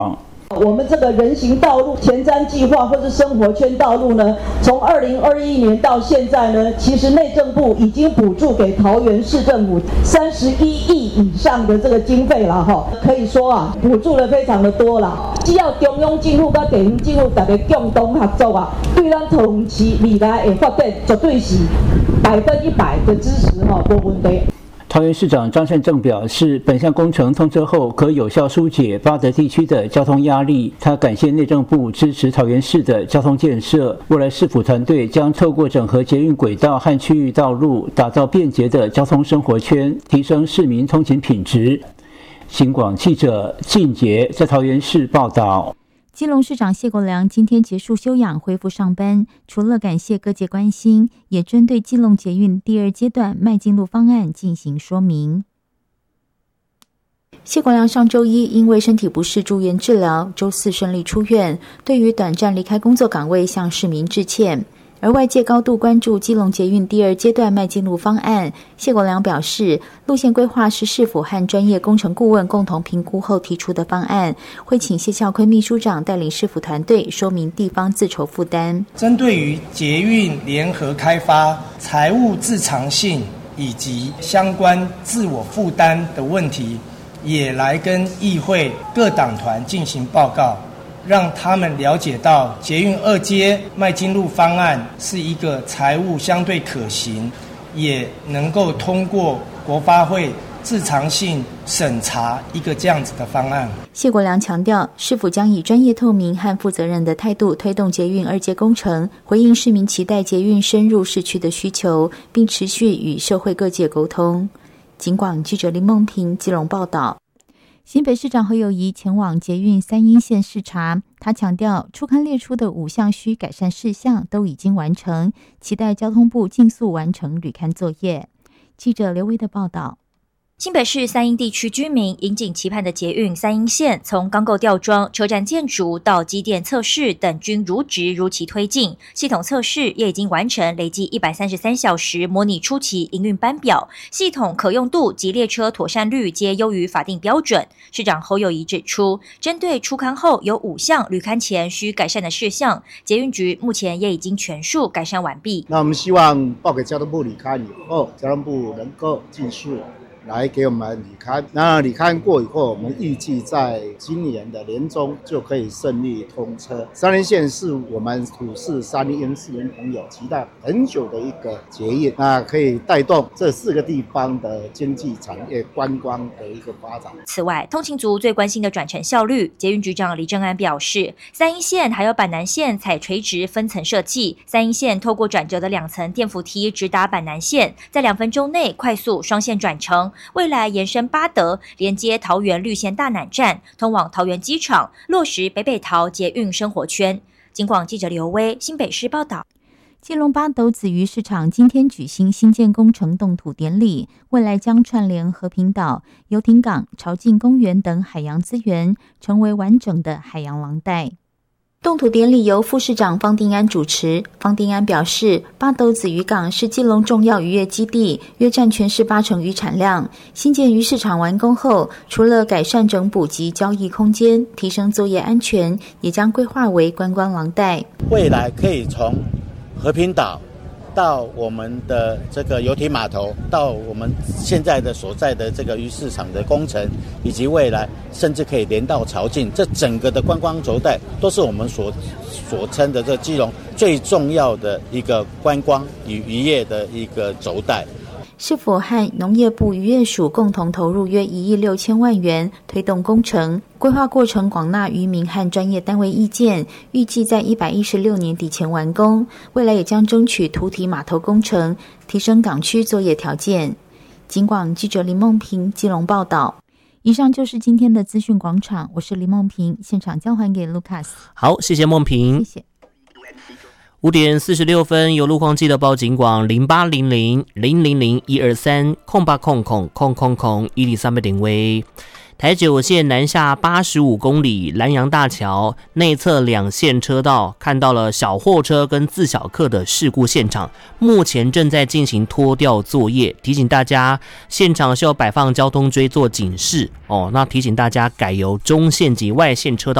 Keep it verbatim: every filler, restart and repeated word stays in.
我们这个人行道路前瞻计划或是生活圈道路呢，从二零二一年到现在呢，其实内政部已经补助给桃园市政府三十一亿以上的这个经费了哈，可以说啊，补助的非常的多了。只要中央政府跟地方政府大家共同合作啊，对咱桃园市未来的发展绝对是百分一百的支持哈，没问题。 桃园市长张善政表示，本项工程通车后可有效疏解八德地区的交通压力。他感谢内政部支持桃园市的交通建设，未来市府团队将透过整合捷运轨道和区域道路，打造便捷的交通生活圈，提升市民通勤品质。新广记者靳杰在桃园市报道。 基隆市长谢国良今天结束休养恢复上班，除了感谢各界关心，也针对基隆捷运第二阶段迈进路方案进行说明。谢国良上周一因为身体不适住院治疗，周四顺利出院，对于短暂离开工作岗位向市民致歉。而外界高度关注基隆捷运第二阶段迈进路方案，谢国良表示，路线规划是市府和专业工程顾问共同评估后提出的方案，会请谢孝坤秘书长带领市府团队说明地方自筹负担。 针对于捷运联合开发、财务自偿性以及相关自我负担的问题，也来跟议会各党团进行报告，让他们了解到捷运二阶迈进路方案是一个财务相对可行，也能够通过国发会自偿性审查一个这样子的方案。 谢国良强调，市府将以专业透明和负责任的态度推动捷运二阶工程，回应市民期待捷运深入市区的需求，并持续与社会各界沟通。警广记者林梦平基隆报道。新北市长侯友宜前往捷运三鶯线视察，他强调初刊列出的五项需改善事项都已经完成，期待交通部尽速完成履勘作业。记者刘威的报道。 新北市三鶯地区居民引颈期盼的捷运三鶯线，从钢构吊装、车站建筑到机电测试等均如职如期推进，系统测试也已经完成，累计一百三十三小时模拟初期营运班表，系统可用度及列车妥善率皆优于法定标准。市长侯友宜指出，针对初勘后有五项履勘前需改善的事项，捷运局目前也已经全数改善完毕。 那我们希望报给交通部履勘以后，交通部能够尽速来给我们履勘，那履勘过以后，我们预计在今年的年中就可以顺利通车。三鶯线是我们土市三鶯市民朋友期待很久的一个捷运，那可以带动这四个地方的经济产业观光的一个发展。 此外，通勤族最关心的转乘效率，捷运局长李正安表示，三鶯线还有板南线采垂直分层设计，三鶯线透过转折的两层电扶梯直达板南线，在两分钟内快速双线转乘。未来延伸八德，连接桃园绿线大南站，通往桃园机场，落实北北桃捷运生活圈。警广记者刘威新北市报道。 基隆八斗子鱼市场今天举行新建工程动土典礼，未来将串联和平岛、游艇港、潮境公园等海洋资源，成为完整的海洋廊带。动土典礼由副市长方定安主持。方定安表示，八斗子渔港是基隆重要渔业基地，约占全市八成渔产量。新建鱼市场完工后，除了改善整补及交易空间，提升作业安全，也将规划为观光廊带。 未来可以从和平岛到我们的这个游艇码头，到我们现在的所在的这个鱼市场的工程，以及未来甚至可以连到潮境，这整个的观光轴带都是我们所所称的这基隆最重要的一个观光与渔业的一个轴带。 市府和农业部渔业署共同投入约一亿六千万元推动工程，规划过程广纳渔民和专业单位意见，预计在一百一十六年底前完工。未来也将争取土体码头工程，提升港区作业条件。警广记者林梦平基隆报道。以上就是今天的资讯广场，我是林梦平，现场交还给 Lucas。 好，谢谢梦平。 谢谢。 五点四十六分，由路况记得报警广零八零零零零零一二三空八空空空空空一零三八点位。台九线南下八十五公里，南洋大桥内侧两线车道看到了小货车跟自小客的事故现场，目前正在进行拖吊作业，提醒大家现场需要摆放交通锥做警示哦。那提醒大家改由中线及外线车道